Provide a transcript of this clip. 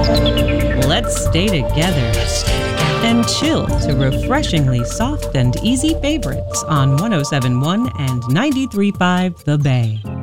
Let's stay together and chill to refreshingly soft and easy favorites on 107.1 and 93.5 The Bay.